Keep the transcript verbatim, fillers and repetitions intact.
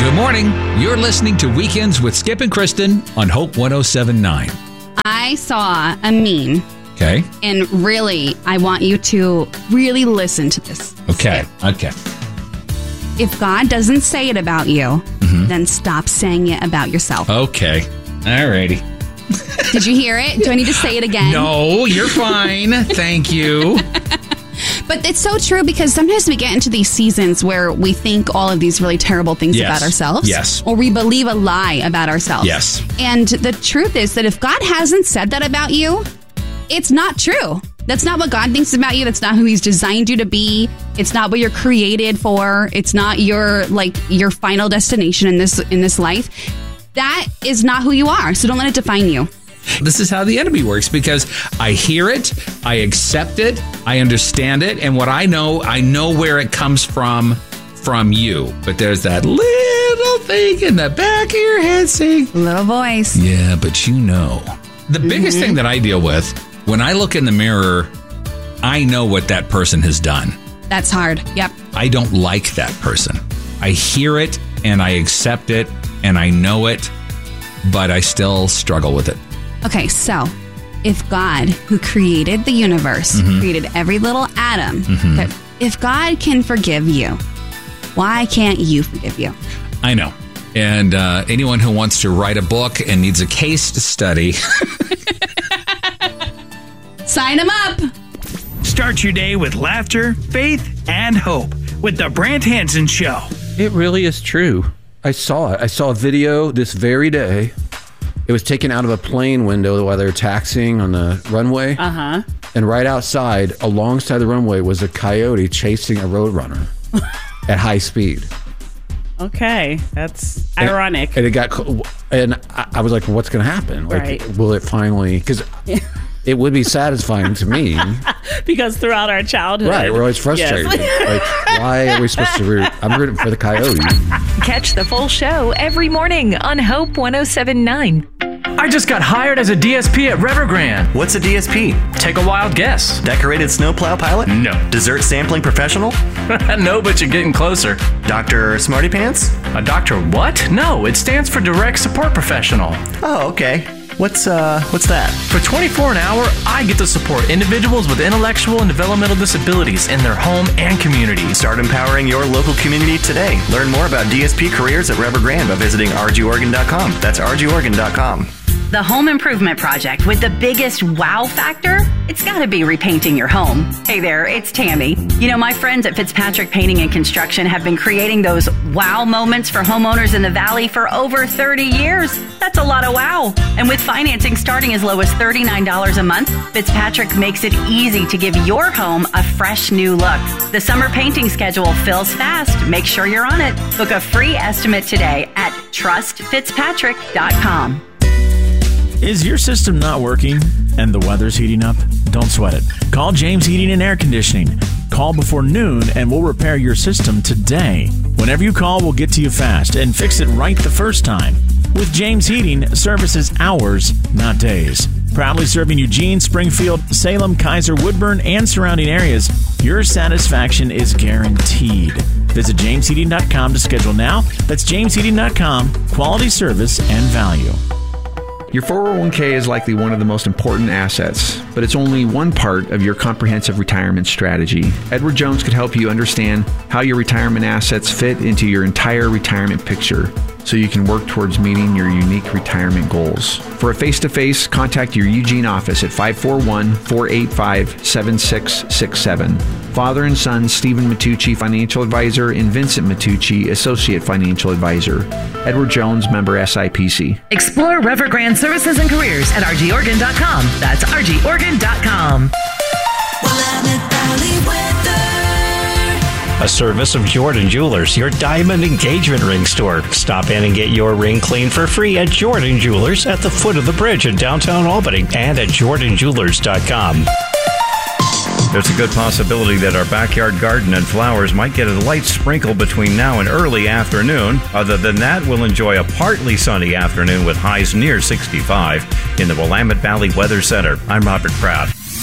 Good morning. You're listening to Weekends with Skip and Kristen on Hope one oh seven point nine. I saw a meme. Okay. And really, I want you to really listen to this. Okay. Okay. If God doesn't say it about you, mm-hmm. then stop saying it about yourself. Okay. All righty. Did you hear it? Do I need to say it again? No, you're fine. Thank you. But it's so true because sometimes we get into these seasons where we think all of these really terrible things yes. about ourselves. Yes. Or we believe a lie about ourselves. Yes. And the truth is that if God hasn't said that about you, it's not true. That's not what God thinks about you. That's not who he's designed you to be. It's not what you're created for. It's not your like your final destination in this in this life. That is not who you are. So don't let it define you. This is how the enemy works because I hear it, I accept it, I understand it, and what I know, I know where it comes from, from you. But there's that little thing in the back of your head saying, little voice. Yeah, but you know. The biggest mm-hmm. thing that I deal with, when I look in the mirror, I know what that person has done. That's hard. Yep. I don't like that person. I hear it, and I accept it, and I know it, but I still struggle with it. Okay, so if God, who created the universe, mm-hmm. created every little atom, mm-hmm. if God can forgive you, why can't you forgive you? I know. And uh, anyone who wants to write a book and needs a case to study, sign them up. Start your day with laughter, faith, and hope with the Brant Hansen Show. It really is true. I saw it. I saw a video this very day. It was taken out of a plane window while they were taxiing on the runway. Uh-huh. And right outside, alongside the runway, was a coyote chasing a roadrunner at high speed. Okay, that's and, ironic. And it got, and I, I was like, "What's going to happen? Like, right. will it finally?" Because it would be satisfying to me. Because throughout our childhood, right, we're always frustrated. Yes. Like, why are we supposed to root? I'm rooting for the coyote. Catch the full show every morning on Hope one oh seven point nine. I just got hired as a D S P at Evergrande. What's a D S P? Take a wild guess. Decorated snowplow pilot? No. Dessert sampling professional? No, but you're getting closer. Doctor Smarty Pants? A doctor what? No, it stands for Direct Support Professional. Oh, okay. What's uh what's that? For twenty-four dollars an hour, I get to support individuals with intellectual and developmental disabilities in their home and community. Start empowering your local community today. Learn more about D S P careers at Evergrande by visiting r g oregon dot com. That's r g oregon dot com. The home improvement project with the biggest wow factor? It's got to be repainting your home. Hey there, it's Tammy. You know, my friends at Fitzpatrick Painting and Construction have been creating those wow moments for homeowners in the Valley for over thirty years. That's a lot of wow. And with financing starting as low as thirty-nine dollars a month, Fitzpatrick makes it easy to give your home a fresh new look. The summer painting schedule fills fast. Make sure you're on it. Book a free estimate today at trust fitzpatrick dot com. Is your system not working and the weather's heating up? Don't sweat it. Call James Heating and Air Conditioning. Call before noon and we'll repair your system today. Whenever you call, we'll get to you fast and fix it right the first time. With James Heating, service is hours, not days. Proudly serving Eugene, Springfield, Salem, Kaiser, Woodburn, and surrounding areas, your satisfaction is guaranteed. Visit james heating dot com to schedule now. That's james heating dot com. Quality service and value. Your four oh one k is likely one of the most important assets, but it's only one part of your comprehensive retirement strategy. Edward Jones could help you understand how your retirement assets fit into your entire retirement picture so you can work towards meeting your unique retirement goals. For a face-to-face, contact your Eugene office at five four one, four eight five, seven six six seven. Father and son, Stephen Matucci, Financial Advisor, and Vincent Matucci, Associate Financial Advisor. Edward Jones, member S I P C. Explore Evergrande Services and Careers at r g oregon dot com. That's r g oregon dot com. A service of Jordan Jewelers, your diamond engagement ring store. Stop in and get your ring cleaned for free at Jordan Jewelers at the foot of the bridge in downtown Albany and at jordan jewelers dot com. There's a good possibility that our backyard garden and flowers might get a light sprinkle between now and early afternoon. Other than that, we'll enjoy a partly sunny afternoon with highs near sixty-five in the Willamette Valley Weather Center. I'm Robert Pratt.